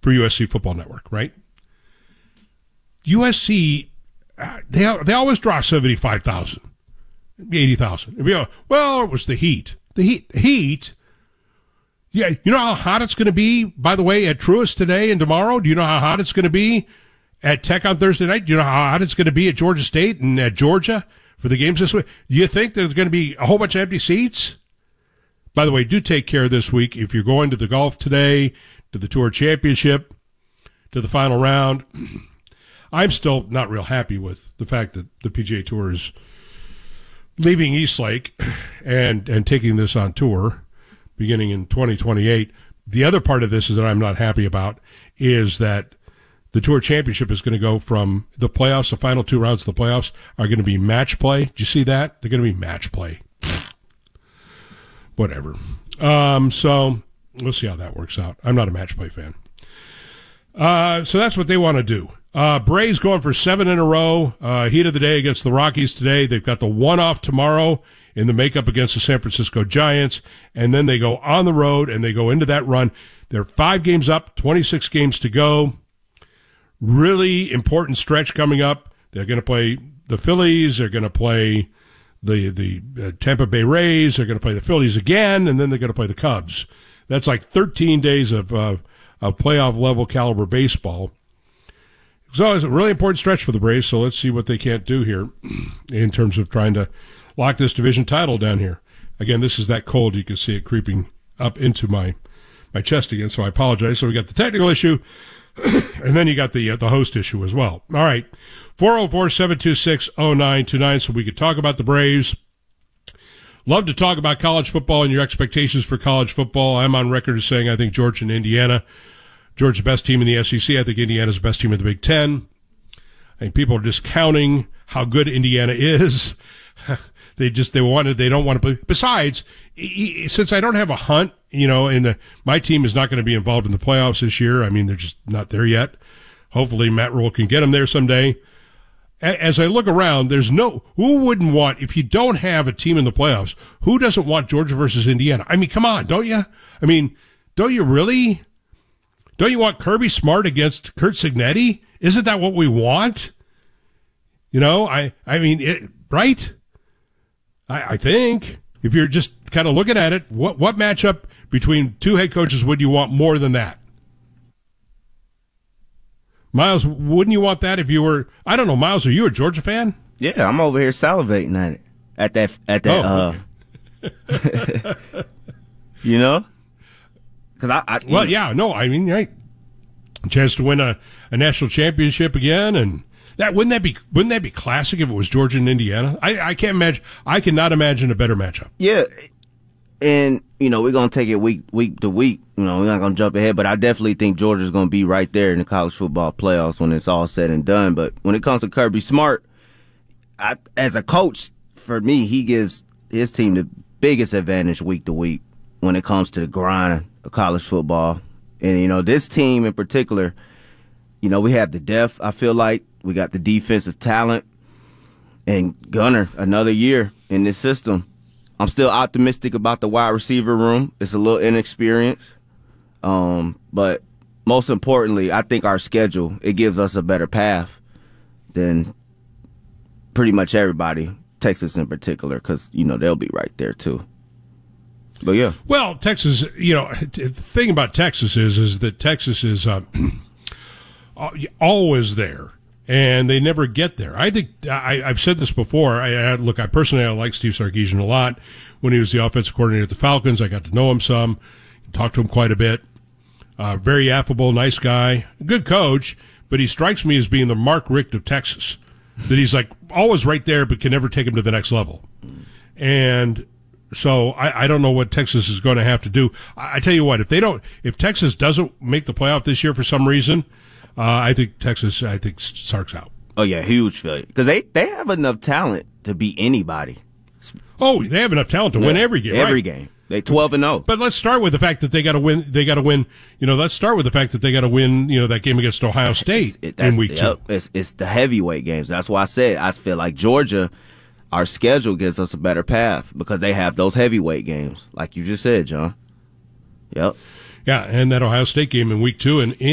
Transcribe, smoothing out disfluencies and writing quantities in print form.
for USC Football Network, right? USC, they always draw 75,000, 80,000. Well, it was the heat. The heat. Yeah, you know how hot it's going to be, by the way, at Truist today and tomorrow? Do you know how hot it's going to be at Tech on Thursday night? Do you know how hot it's going to be at Georgia State and at Georgia for the games this week? Do you think there's going to be a whole bunch of empty seats? By the way, do take care this week. If you're going to the golf today, to the Tour Championship, to the final round, I'm still not real happy with the fact that the PGA Tour is leaving Eastlake and taking this on tour beginning in 2028. The other part of this is that I'm not happy about is that the Tour Championship is going to go from the playoffs, the final 2 rounds of the playoffs are going to be match play. Do you see that? They're going to be match play. Whatever. So we'll see how that works out. I'm not a match play fan. So that's what they want to do. Braves going for 7 in a row. Heat of the day against the Rockies today. They've got the one-off tomorrow in the makeup against the San Francisco Giants, and then they go on the road and they go into that run. They're 5 games up, 26 games to go. Really important stretch coming up. They're going to play the Phillies. They're going to play the Tampa Bay Rays. They're going to play the Phillies again, and then they're going to play the Cubs. That's like 13 days of playoff-level caliber baseball. So it's a really important stretch for the Braves, so let's see what they can't do here in terms of trying to lock this division title down here. Again, this is that cold. You can see it creeping up into my chest again, so I apologize. So we got the technical issue, and then you got the host issue as well. All right, 404-726-0929, so we could talk about the Braves. Love to talk about college football and your expectations for college football. I'm on record as saying I think Georgia and Indiana. Georgia's best team in the SEC. I think Indiana's the best team in the Big Ten. I think people are discounting how good Indiana is. They don't want to play. Besides, since I don't have a hunt, my team is not going to be involved in the playoffs this year. I mean, they're just not there yet. Hopefully Matt Rule can get them there someday. As I look around, who wouldn't want, if you don't have a team in the playoffs, who doesn't want Georgia versus Indiana? I mean, come on, don't you? I mean, don't you really? Don't you want Kirby Smart against Curt Cignetti? Isn't that what we want? Right? I think if you're just kind of looking at it, what matchup between 2 head coaches would you want more than that? Miles, wouldn't you want that if you were, I don't know, Miles, are you a Georgia fan? Yeah, I'm over here salivating at it. At that, Because right. Chance to win a national championship again, and wouldn't that be classic if it was Georgia and Indiana? I can't imagine. I cannot imagine a better matchup. Yeah, and we're gonna take it week to week. We're not gonna jump ahead, but I definitely think Georgia's gonna be right there in the college football playoffs when it's all said and done. But when it comes to Kirby Smart, as a coach, for me, he gives his team the biggest advantage week to week when it comes to the grind of college football. And, this team in particular, we have the depth, I feel like. We got the defensive talent. And Gunner, another year in this system. I'm still optimistic about the wide receiver room. It's a little inexperienced. But most importantly, I think our schedule, it gives us a better path than pretty much everybody, Texas in particular, because, they'll be right there too. But yeah. Well, Texas, the thing about Texas is that Texas is always there, and they never get there. I think I've said this before. I personally like Steve Sarkisian a lot. When he was the offensive coordinator at the Falcons, I got to know him some, talked to him quite a bit. Very affable, nice guy, good coach, but he strikes me as being the Mark Richt of Texas. That he's like always right there, but can never take him to the next level. And so I don't know what Texas is going to have to do. I tell you what, if Texas doesn't make the playoff this year for some reason, I think Sark's out. Oh yeah, huge failure because they have enough talent to beat anybody. Oh, they have enough talent to win every game. Every game. They 12-0. But let's start with the fact that they got to win. Let's start with the fact that they got to win. That game against Ohio State in week 2. It's the heavyweight games. That's why I feel like Georgia. Our schedule gives us a better path because they have those heavyweight games, like you just said, John. Yep. Yeah, and that Ohio State game in week 2 and